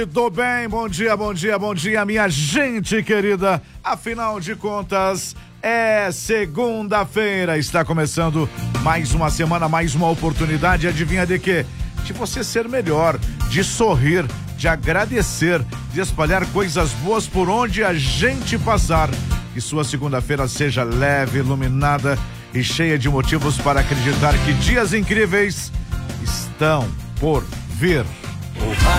Tudo bem? Bom dia, bom dia, bom dia, minha gente querida. Afinal de contas, é segunda-feira. Está começando mais uma semana, mais uma oportunidade. Adivinha de quê? De você ser melhor, de sorrir, de agradecer, de espalhar coisas boas por onde a gente passar. Que sua segunda-feira seja leve, iluminada e cheia de motivos para acreditar que dias incríveis estão por vir.